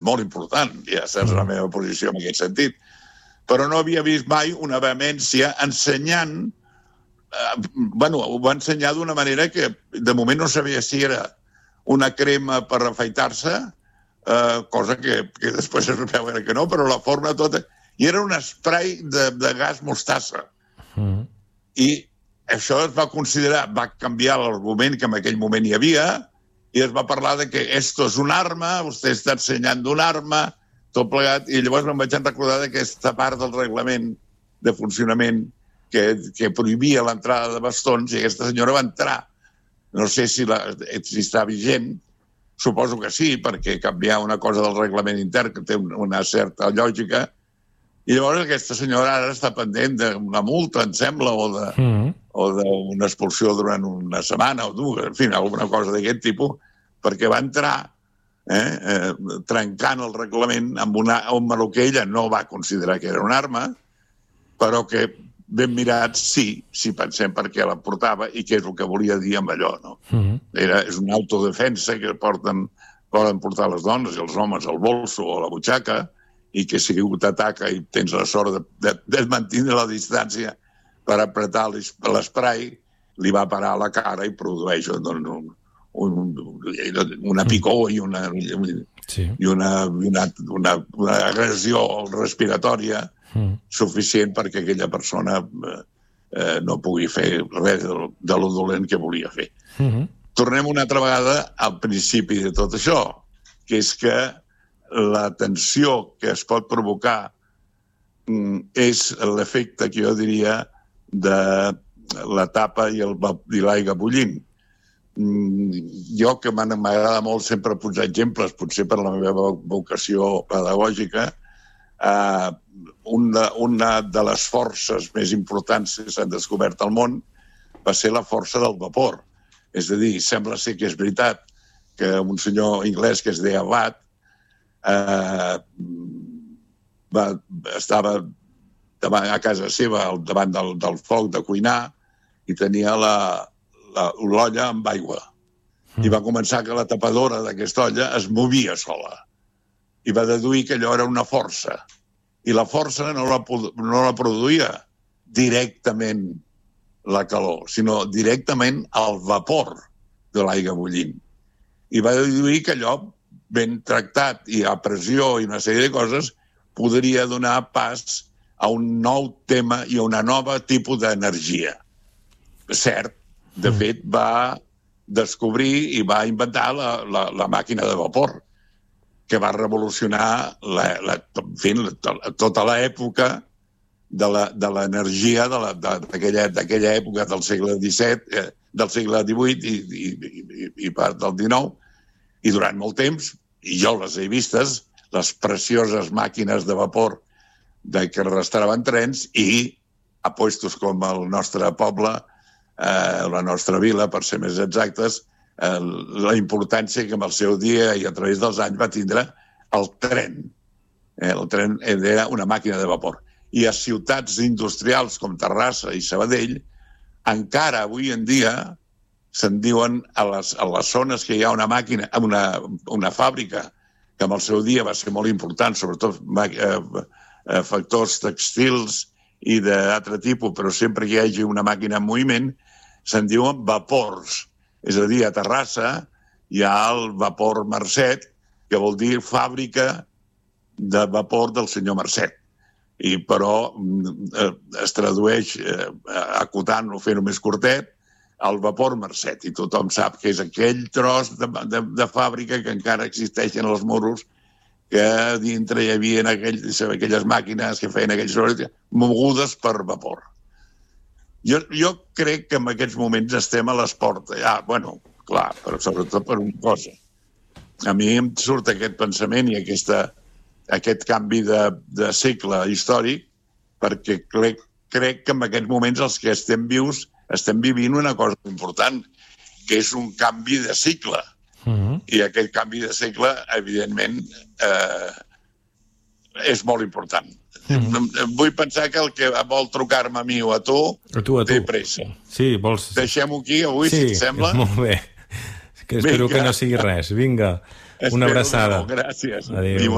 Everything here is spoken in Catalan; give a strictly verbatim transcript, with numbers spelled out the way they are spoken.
molt important, ja saps la meva posició en aquest sentit, però no havia vist mai una vehemència ensenyant, eh, bueno, ho va ensenyar d'una manera que de moment no sabia si era una crema per afaitar-se, eh, cosa que, que després es va veure que no, però la forma tota... I era un spray de, de gas mostassa. Mm. I això es va considerar, va canviar l'argument que en aquell moment hi havia, i es va parlar de que esto és una arma, vostè està ensenyant una arma, tot plegat, i llavors me'n vaig recordar d'aquesta part del reglament de funcionament que, que prohibia l'entrada de bastons, i aquesta senyora va entrar. No sé si, la, si està vigent, suposo que sí, perquè canviar una cosa del reglament intern que té una certa lògica, i llavors aquesta senyora ara està pendent d'una multa, em sembla, o de, mm. o d'una expulsió durant una setmana o dues, en fi, alguna cosa d'aquest tipus, perquè va entrar Eh, eh, trencant el reglament amb una arma que ella no va considerar que era una arma, però que ben mirat sí, si pensem per què la portava i què és el que volia dir amb allò, no? Mm-hmm. Era, és una autodefensa que porten, poden portar les dones i els homes al bolso o a la butxaca, i que si algú t'ataca i tens la sort de, de, de mantenir la distància per apretar l'esprai, li va parar a la cara i produeix doncs, un Un, una picor i una, sí. i una, una, una, una agressió respiratòria mm. suficient perquè aquella persona eh, no pugui fer res de, de lo dolent que volia fer. Mm-hmm. Tornem una altra vegada al principi de tot això, que és que la tensió que es pot provocar mm, és l'efecte que jo diria de la tapa i l'aigua bullint. Jo, que m'agrada molt sempre posar exemples, potser per la meva vocació pedagògica, eh, una, una de les forces més importants que s'han descobert al món va ser la força del vapor. És a dir, sembla ser que és veritat que un senyor anglès que es deia Watt eh, va, estava davant, a casa seva davant del, del foc de cuinar i tenia la l'olla amb aigua. Mm. I va començar que la tapadora d'aquesta olla es movia sola. I va deduir que allò era una força. I la força no la, no la produïa directament la calor, sinó directament el vapor de l'aigua bullint. I va deduir que allò, ben tractat i a pressió i una sèrie de coses, podria donar pas a un nou tema i a una nova tipus d'energia. Cert, de fet, va descobrir i va inventar la, la, la màquina de vapor, que va revolucionar la, la, en fi, la, tota l'època de l'energia d'aquella època del segle disset, eh, del segle divuit i, i, i, i part del dinou, i durant molt temps, i jo les he vistes, les precioses màquines de vapor de que arrastraven trens i a puestos com el nostre poble, Eh, la nostra vila, per ser més exactes, eh, la importància que en el seu dia i a través dels anys va tindre el tren. Eh, el tren era una màquina de vapor. I a ciutats industrials com Terrassa i Sabadell, encara avui en dia se'n diuen a les, a les zones que hi ha una màquina, una, una fàbrica, que en el seu dia va ser molt important, sobretot eh, eh, factors textils i d'altre tipus, però sempre que hi hagi una màquina en moviment, se'n diuen vapors. És a dir, a Terrassa hi ha el vapor Marcet, que vol dir fàbrica de vapor del senyor Marcet. I, però eh, es tradueix, eh, acotant-ho, fent-ho més curtet, el vapor Marcet. I tothom sap que és aquell tros de, de, de fàbrica que encara existeixen als muros, que dintre hi havia aquell, aquelles màquines que feien aquells sorolls mogudes per vapor. Jo, jo crec que en aquests moments estem a les portes. Ah, bueno, clar, però sobretot per una cosa. A mi em surt aquest pensament i aquesta, aquest canvi de, de segle històric, perquè crec, crec que en aquests moments els que estem vius estem vivint una cosa important, que és un canvi de cicle. Uh-huh. I aquest canvi de segle, evidentment, eh, és molt important. Uh-huh. Vull pensar que el que vol trucar-me a mi o a tu, a tu, a tu. té pressa. Sí, vols... Deixem-ho aquí avui, sí, si et sembla. Sí, molt bé. Que espero Vinga. que no sigui res. Vinga, una abraçada. Gràcies. Adéu.